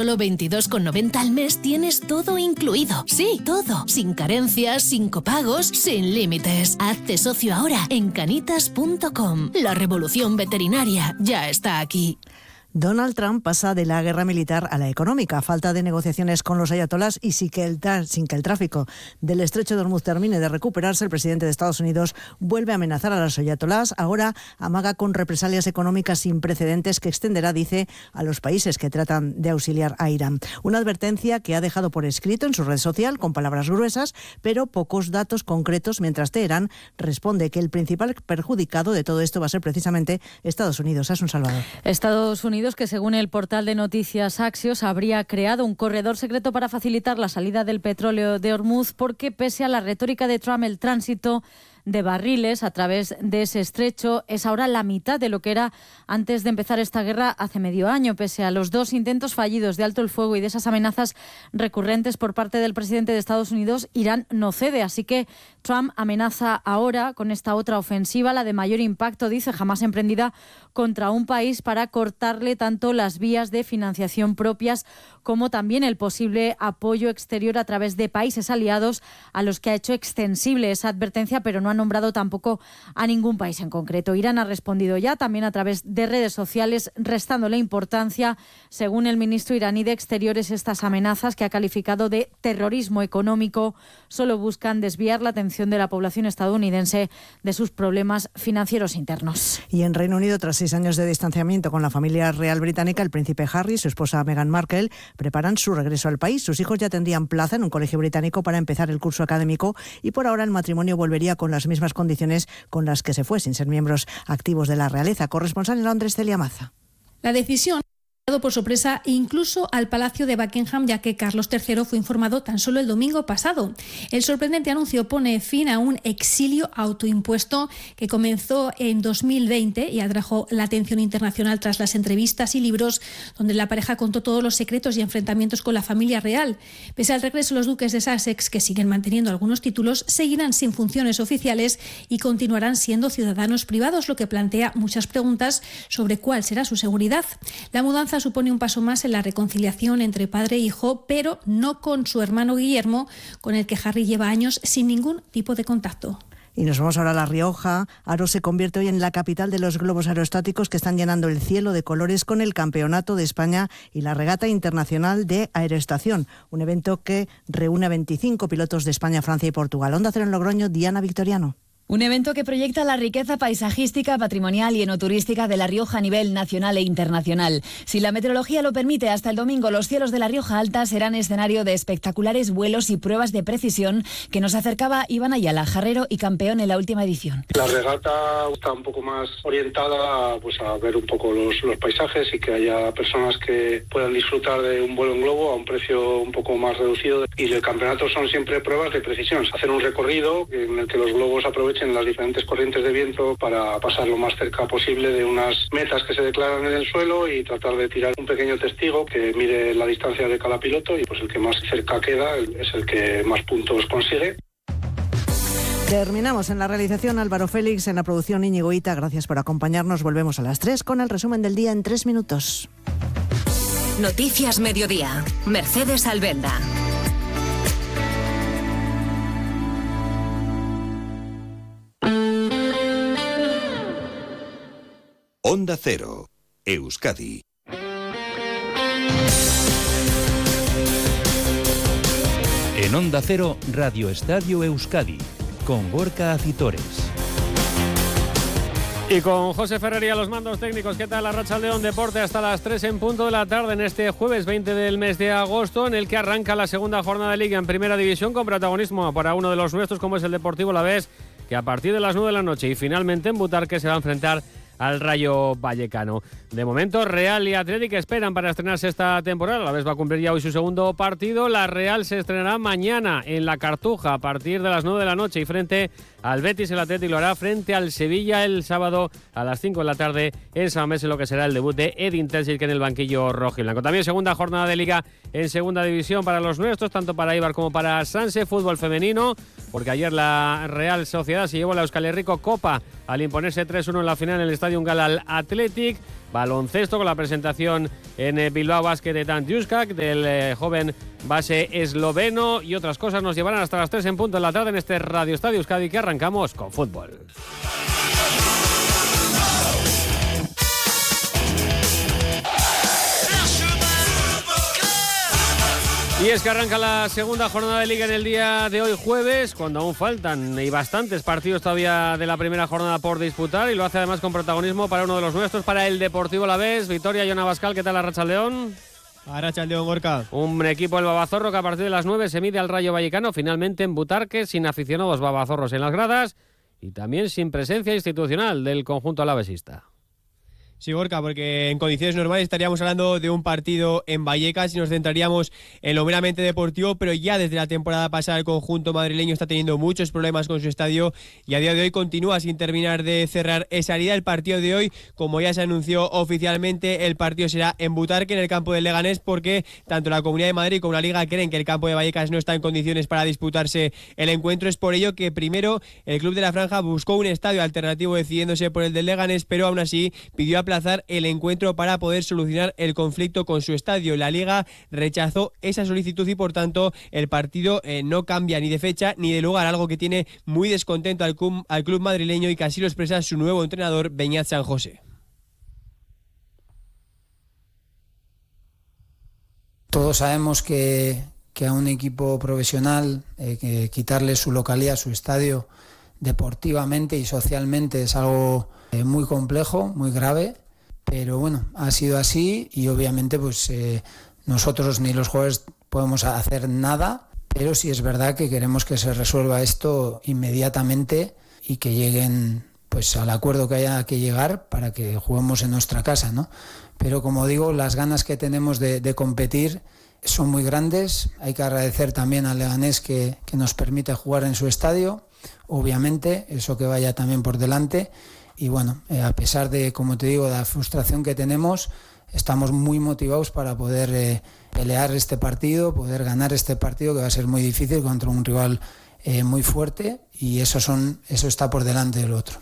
solo 22,90 al mes tienes todo incluido. Sí, todo. Sin carencias, sin copagos, sin límites. Hazte socio ahora en canitas.com. La revolución veterinaria ya está aquí. Donald Trump pasa de la guerra militar a la económica. A falta de negociaciones con los ayatolás y sin que el tráfico del estrecho de Hormuz termine de recuperarse, el presidente de Estados Unidos vuelve a amenazar a los ayatolás. Ahora amaga con represalias económicas sin precedentes que extenderá, dice, a los países que tratan de auxiliar a Irán. Una advertencia que ha dejado por escrito en su red social con palabras gruesas, pero pocos datos concretos, mientras Teherán responde que el principal perjudicado de todo esto va a ser precisamente Estados Unidos. Es un Salvador. Estados Unidos, que según el portal de noticias Axios habría creado un corredor secreto para facilitar la salida del petróleo de Hormuz, porque pese a la retórica de Trump, el tránsito de barriles a través de ese estrecho es ahora la mitad de lo que era antes de empezar esta guerra hace medio año. Pese a los 2 intentos fallidos de alto el fuego y de esas amenazas recurrentes por parte del presidente de Estados Unidos, Irán no cede. Así que Trump amenaza ahora con esta otra ofensiva, la de mayor impacto, dice, jamás emprendida contra un país, para cortarle tanto las vías de financiación propias como también el posible apoyo exterior a través de países aliados a los que ha hecho extensible esa advertencia, pero no ha nombrado tampoco a ningún país en concreto. Irán ha respondido ya también a través de redes sociales, restándole importancia, según el ministro iraní de Exteriores, estas amenazas que ha calificado de terrorismo económico. Solo buscan desviar la atención de la población estadounidense de sus problemas financieros internos. Y en Reino Unido, tras 6 años de distanciamiento con la familia real británica, el príncipe Harry y su esposa Meghan Markle preparan su regreso al país. Sus hijos ya tendrían plaza en un colegio británico para empezar el curso académico y por ahora el matrimonio volvería con las mismas condiciones con las que se fue, sin ser miembros activos de la realeza. Corresponsal en Londres, Celia Maza. La decisión por sorpresa incluso al Palacio de Buckingham, ya que Carlos III fue informado tan solo el domingo pasado. El sorprendente anuncio pone fin a un exilio autoimpuesto que comenzó en 2020 y atrajo la atención internacional tras las entrevistas y libros donde la pareja contó todos los secretos y enfrentamientos con la familia real. Pese al regreso, los duques de Sussex, que siguen manteniendo algunos títulos, seguirán sin funciones oficiales y continuarán siendo ciudadanos privados, lo que plantea muchas preguntas sobre cuál será su seguridad. La mudanza supone un paso más en la reconciliación entre padre e hijo, pero no con su hermano Guillermo, con el que Harry lleva años sin ningún tipo de contacto. Y nos vamos ahora a La Rioja. Aro se convierte hoy en la capital de los globos aerostáticos que están llenando el cielo de colores con el Campeonato de España y la Regata Internacional de Aeroestación, un evento que reúne a 25 pilotos de España, Francia y Portugal. Onda Cero en Logroño, Diana Victoriano. Un evento que proyecta la riqueza paisajística, patrimonial y enoturística de La Rioja a nivel nacional e internacional. Si la meteorología lo permite, hasta el domingo los cielos de La Rioja Alta serán escenario de espectaculares vuelos y pruebas de precisión que nos acercaba Iván Ayala, jarrero y campeón en la última edición. La regata está un poco más orientada a ver un poco los paisajes y que haya personas que puedan disfrutar de un vuelo en globo a un precio un poco más reducido. Y el campeonato son siempre pruebas de precisión. Hacer un recorrido en el que los globos aprovechen en las diferentes corrientes de viento para pasar lo más cerca posible de unas metas que se declaran en el suelo y tratar de tirar un pequeño testigo que mide la distancia de cada piloto y pues el que más cerca queda es el que más puntos consigue. Terminamos en la realización Álvaro Félix, en la producción Íñigo Hita. Gracias por acompañarnos. Volvemos a las 3 con el resumen del día en 3 minutos. Noticias Mediodía. Mercedes Albenda. Onda Cero, Euskadi. En Onda Cero, Radio Estadio Euskadi, con Gorka Acitores. Y con José Ferrería, los mandos técnicos. ¿Qué tal? Arratsaldeon Deporte hasta las 3 en punto de la tarde en este jueves 20 del mes de agosto, en el que arranca la segunda jornada de Liga en Primera División con protagonismo para uno de los nuestros como es el Deportivo Alavés, que a partir de las 9 de la noche y finalmente en Butarque se va a enfrentar al Rayo Vallecano. De momento, Real y Athletic esperan para estrenarse esta temporada. A la vez va a cumplir ya hoy su segundo partido. La Real se estrenará mañana en la Cartuja a partir de las 9 de la noche y frente al Betis. El Athletic lo hará frente al Sevilla el sábado a las 5 de la tarde en San Mamés, en lo que será el debut de Edin Terzic en el banquillo rojiblanco. También segunda jornada de Liga en segunda división para los nuestros, tanto para Eibar como para Sanse. Fútbol femenino, porque ayer la Real Sociedad se llevó la Euskal Herriko Copa al imponerse 3-1 en la final en el Estadio Gal al Athletic. baloncesto con la presentación en Bilbao Basket de Dan Juskak, del joven base esloveno, y otras cosas nos llevarán hasta las 3 en punto de la tarde en este Radio Estadio Euskadi, que arrancamos con fútbol. Y es que arranca la segunda jornada de Liga en el día de hoy, jueves, cuando aún faltan y bastantes partidos todavía de la primera jornada por disputar, y lo hace además con protagonismo para uno de los nuestros, para el Deportivo Alavés. Victoria, Jon Abascal, ¿qué tal Arratsaldeon? Arratsaldeon, Gorka. Un equipo, el Babazorro, que a partir de las 9 se mide al Rayo Vallecano, finalmente en Butarque, sin aficionados babazorros en las gradas y también sin presencia institucional del conjunto alavesista. Sí, Gorka, porque en condiciones normales estaríamos hablando de un partido en Vallecas y nos centraríamos en lo meramente deportivo, pero ya desde la temporada pasada el conjunto madrileño está teniendo muchos problemas con su estadio y a día de hoy continúa sin terminar de cerrar esa herida. El partido de hoy, como ya se anunció oficialmente, el partido será en Butarque, en el campo del Leganés, porque tanto la Comunidad de Madrid como la Liga creen que el campo de Vallecas no está en condiciones para disputarse el encuentro. Es por ello que primero el Club de la Franja buscó un estadio alternativo decidiéndose por el del Leganés, pero aún así pidió aplazar el encuentro para poder solucionar el conflicto con su estadio. La Liga rechazó esa solicitud y por tanto el partido no cambia ni de fecha ni de lugar, algo que tiene muy descontento al club madrileño y que así lo expresa su nuevo entrenador, Beñat San José. Todos sabemos que a un equipo profesional que quitarle su localidad, su estadio, deportivamente y socialmente es algo muy complejo, muy grave. Pero bueno, ha sido así y obviamente pues nosotros ni los jugadores podemos hacer nada, pero sí es verdad que queremos que se resuelva esto inmediatamente y que lleguen pues al acuerdo que haya que llegar para que juguemos en nuestra casa, ¿no? Pero como digo, las ganas que tenemos de competir son muy grandes. Hay que agradecer también al Leganés que nos permite jugar en su estadio, obviamente, eso que vaya también por delante. Y bueno, a pesar de, como te digo, de la frustración que tenemos, estamos muy motivados para poder pelear este partido, poder ganar este partido, que va a ser muy difícil contra un rival muy fuerte, y eso está por delante del otro.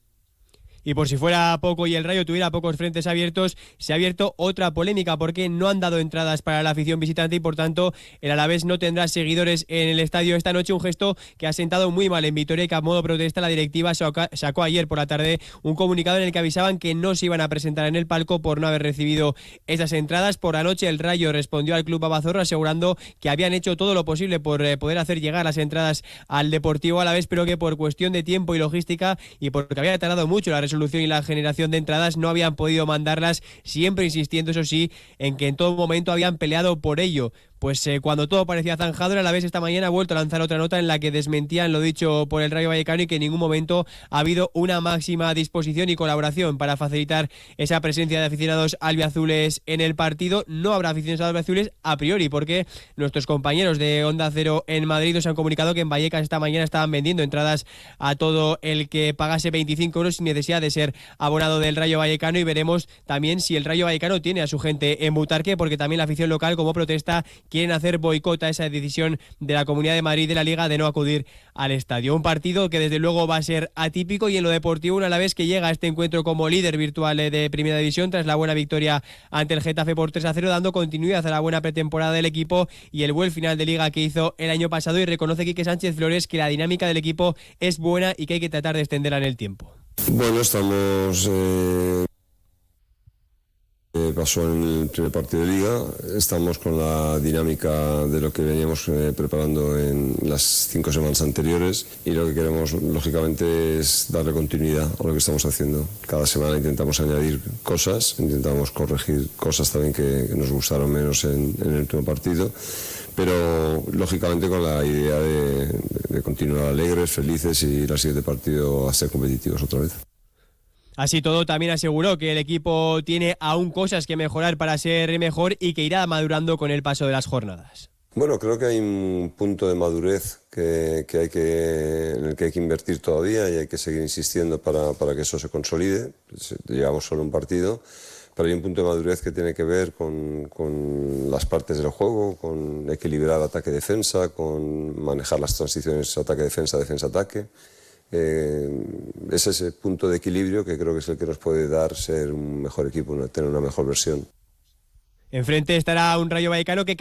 Y por si fuera poco y el Rayo tuviera pocos frentes abiertos, se ha abierto otra polémica porque no han dado entradas para la afición visitante y por tanto el Alavés no tendrá seguidores en el estadio esta noche, un gesto que ha sentado muy mal en Vitoria y que a modo protesta la directiva sacó ayer por la tarde un comunicado en el que avisaban que no se iban a presentar en el palco por no haber recibido esas entradas. Por la noche el Rayo respondió al club Babazorro asegurando que habían hecho todo lo posible por poder hacer llegar las entradas al Deportivo Alavés, pero que por cuestión de tiempo y logística y porque había tardado mucho la resolución y la generación de entradas no habían podido mandarlas, siempre insistiendo, eso sí, en que en todo momento habían peleado por ello. Pues cuando todo parecía zanjado, el Alavés esta mañana ha vuelto a lanzar otra nota en la que desmentían lo dicho por el Rayo Vallecano y que en ningún momento ha habido una máxima disposición y colaboración para facilitar esa presencia de aficionados albiazules en el partido. No habrá aficionados albiazules a priori porque nuestros compañeros de Onda Cero en Madrid nos han comunicado que en Vallecas esta mañana estaban vendiendo entradas a todo el que pagase 25 euros sin necesidad de ser abonado del Rayo Vallecano, y veremos también si el Rayo Vallecano tiene a su gente en Butarque, porque también la afición local, como protesta, quieren hacer boicot a esa decisión de la Comunidad de Madrid y de la Liga de no acudir al estadio. Un partido que desde luego va a ser atípico y en lo deportivo un Alavés que llega a este encuentro como líder virtual de Primera División tras la buena victoria ante el Getafe por 3-0, dando continuidad a la buena pretemporada del equipo y el buen final de Liga que hizo el año pasado, y reconoce Quique Sánchez Flores que la dinámica del equipo es buena y que hay que tratar de extenderla en el tiempo. Bueno, estamos... pasó en el primer partido de Liga, estamos con la dinámica de lo que veníamos preparando en las 5 semanas anteriores y lo que queremos lógicamente es darle continuidad a lo que estamos haciendo. Cada semana intentamos añadir cosas, intentamos corregir cosas también que nos gustaron menos en el último partido, pero lógicamente con la idea de continuar alegres, felices y ir al siguiente partido a ser competitivos otra vez. Así todo, también aseguró que el equipo tiene aún cosas que mejorar para ser mejor y que irá madurando con el paso de las jornadas. Bueno, creo que hay un punto de madurez en el que hay que invertir todavía y hay que seguir insistiendo para que eso se consolide. Llevamos solo un partido, pero hay un punto de madurez que tiene que ver con las partes del juego, con equilibrar ataque-defensa, con manejar las transiciones ataque-defensa, defensa-ataque. Es ese punto de equilibrio que creo que es el que nos puede dar ser un mejor equipo, tener una mejor versión. Enfrente estará un Rayo Vallecano que